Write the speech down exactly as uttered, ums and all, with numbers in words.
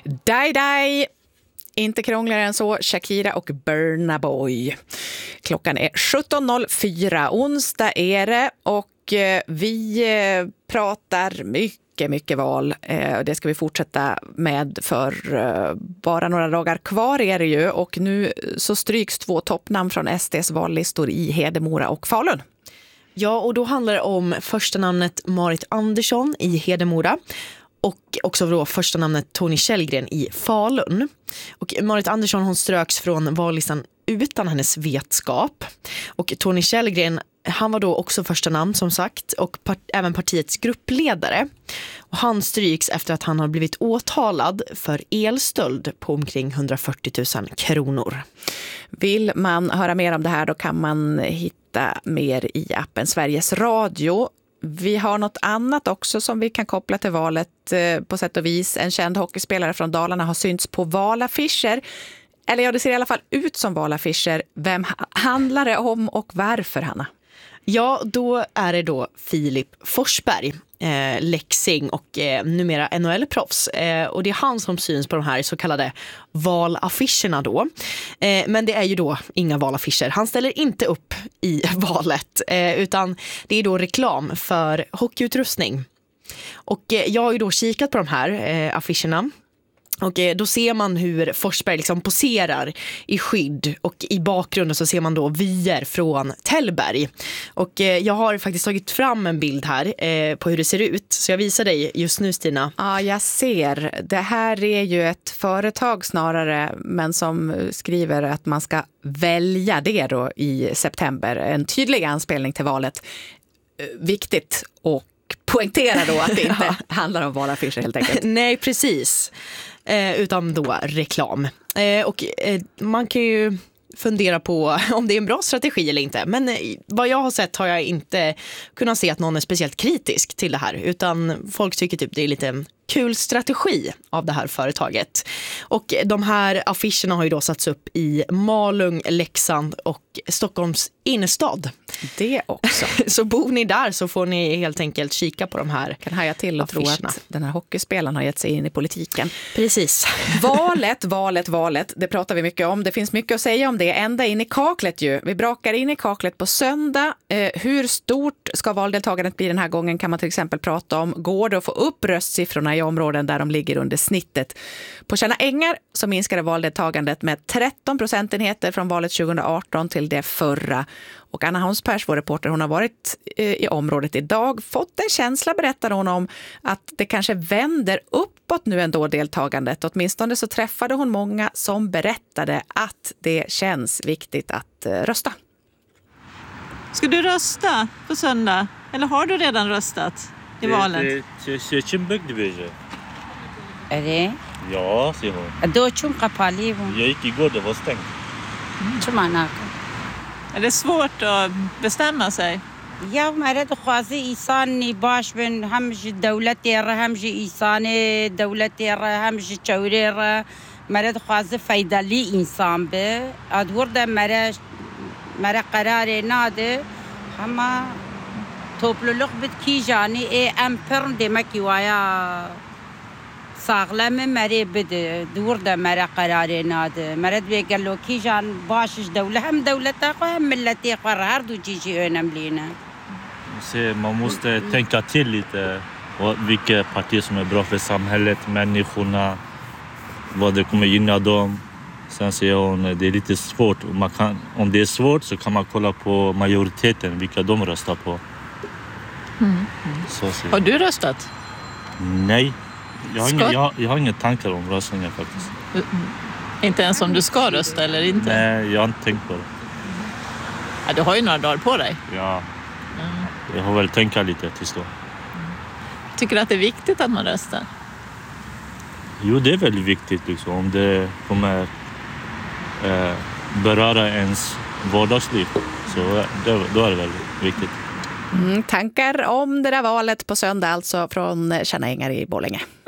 Dai dai! Inte krångligare än så, Shakira och Burna Boy. Klockan är sjutton noll fyra, onsdag är det och vi pratar mycket, mycket val. Det ska vi fortsätta med för bara några dagar kvar är det ju. Och nu så stryks två toppnamn från S D:s vallistor i Hedemora och Falun. Ja, och då handlar det om första namnet Marit Andersson i Hedemora och också då första namnet Tony Källgren i Falun. Och Marit Andersson hon ströks från vallistan utan hennes vetskap. Och Tony Källgren, han var då också första namn som sagt och part- även partiets gruppledare. Och han stryks efter att han har blivit åtalad för elstöld på omkring hundrafyrtio tusen kronor. Vill man höra mer om det här då kan man hitta mer i appen Sveriges Radio. Vi har något annat också som vi kan koppla till valet på sätt och vis. En känd hockeyspelare från Dalarna har synts på valaffischer. Eller ja, det ser i alla fall ut som valaffischer. Vem handlar det om och varför, Hanna? Ja, då är det då Filip Forsberg, eh, Leksing och eh, numera N H L-proffs. Eh, och det är han som syns på de här så kallade valaffischerna då. Eh, men det är ju då inga valaffischer. Han ställer inte upp i valet eh, utan det är då reklam för hockeyutrustning. Och eh, jag har ju då kikat på de här eh, affischerna. Och då ser man hur Forsberg liksom poserar i skydd och i bakgrunden så ser man då vyer från Tällberg. Och jag har faktiskt tagit fram en bild här eh, på hur det ser ut. Så jag visar dig just nu, Stina. Ja, jag ser. Det här är ju ett företag snarare, men som skriver att man ska välja det då i september. En tydlig anspelning till valet. Viktigt och poängtera då att det inte ja. handlar om valaffischer helt enkelt. Nej, precis. Eh, utan då reklam. Eh, och eh, man kan ju fundera på om det är en bra strategi eller inte. Men eh, vad jag har sett har jag inte kunnat se att någon är speciellt kritisk till det här. Utan folk tycker typ det är lite en kul strategi av det här företaget. Och de här affischerna har ju då satts upp i Malung, Leksand och Stockholms innerstad. Det också. Så bor ni där så får ni helt enkelt kika på de här. Kan haja till och affischerna. Tro att den här hockeyspelaren har gett sig in i politiken. Precis. Valet, valet, valet. Det pratar vi mycket om. Det finns mycket att säga om det. Ända in i kaklet ju. Vi brakar in i kaklet på söndag. Eh, hur stort ska valdeltagandet bli den här gången kan man till exempel prata om. Går det att få upp röstsiffrorna i områden där de ligger under snittet? På Tjärna Ängar så minskade valdeltagandet med tretton procentenheter från valet tjugo arton till det förra. Och Anna Hansbergs, vår reporter, hon har varit i området idag. Fått en känsla, berättar hon om, att det kanske vänder uppåt nu ändå deltagandet. Åtminstone så träffade hon många som berättade att det känns viktigt att rösta. Ska du rösta på söndag? Eller har du redan röstat i valet? Seçim bekliyor. Är det? Ja, säger hon. Då chum kapali hon. Jag gick igår, det var stängt. Chumana. Är det svårt att bestämma sig? يا مرد خوازي إنسان باش بن همش دولتي را همش إنسان دولتي را همش شوري را مرد خوازي فايدة لي إنسان به أدور ده مرد مرد قرار ناده هما توبلو بد كي جاني إيه أمبرن دمكي ويا ساغلم مرد بد دور ده مرد قرار ناده مرد بيقلو كي جان باشش دولة هم دولتها هم ملتي قرار دو جيجي أنا ملينا. Man måste tänka till lite vilka partier som är bra för samhället, människorna, vad det kommer gynna dem. Sen säger hon att det är lite svårt. Man kan, om det är svårt så kan man kolla på majoriteten, vilka de röstar på. Mm. Mm. Så, så. Har du röstat? Nej, jag har, ska... inga, jag, jag har inga tankar om röstningen faktiskt. Mm. Inte ens om du ska rösta eller inte? Nej, jag har inte tänkt på det. Ja, du har ju några dagar på dig. Ja. Mm. Jag har väl tänkt lite tills då. Mm. Tycker du att det är viktigt att man röstar? Jo, det är väldigt viktigt liksom. Om det kommer eh, beröra ens vardagsliv så det, då är det väldigt viktigt. Mm, tankar om det där valet på söndag alltså från Tjärna Ängar i Borlänge.